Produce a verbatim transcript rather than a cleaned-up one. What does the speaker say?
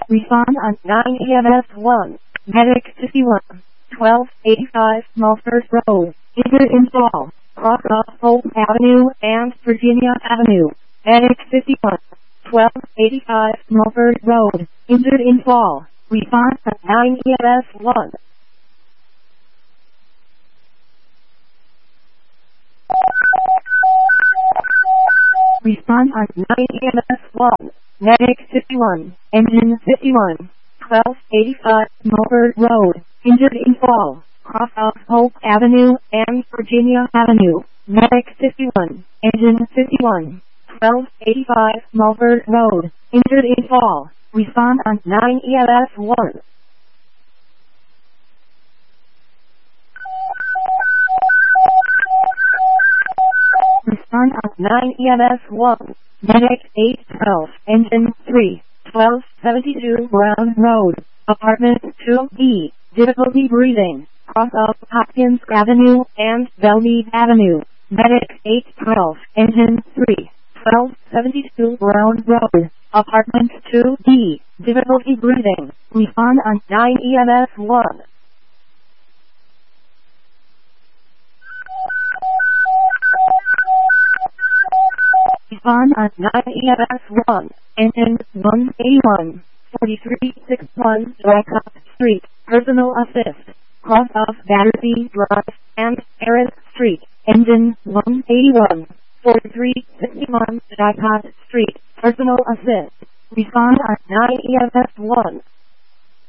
Respond on nine E M S one. Medic fifty-one. twelve eighty-five Mulford Road. Injured in fall. Cross off Hope Avenue and Virginia Avenue. Medic fifty-one. twelve eighty-five Mulford Road. Injured in fall. Respond on nine E M S one. Respond on nine E M S one. Medic fifty-one. Engine fifty-one. twelve eighty-five Mulford Road. Injured in fall. Cross off Hope Avenue and Virginia Avenue. Medic fifty-one. Engine fifty-one. twelve eighty-five Mulford Road. Injured in fall. Respond on nine E M S one. Respond on nine E M S one. Medic eight twelve. Engine three. twelve seventy-two Brown Road. Apartment two B. Difficulty breathing. Cross off Hopkins Avenue and Belmead Avenue. Medic eight twelve. Engine three. twelve seventy-two Brown Road. Apartment two B. Difficulty breathing. Respond on nine E M S one. Respond on nine E M S one. Engine one eighty-one. forty-three sixty-one Dracott Street. Personal assist. Cross off Battersea Drive and Harris Street. Engine one eighty-one. forty-three sixty-one Dracott Street. Personal assist. Respond on nine E M S one.